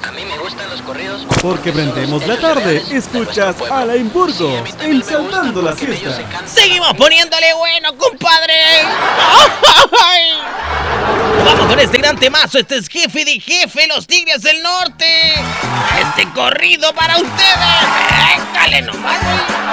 A mí me gustan los corridos. Porque prendemos la tarde, escuchas a la Burgos, ensaltando la siesta. Seguimos poniéndole bueno, compadre. ¡Ay! Vamos con este gran temazo. Este es Jefe de Jefe, los Tigres del Norte. Este corrido para ustedes. Déjale nomás.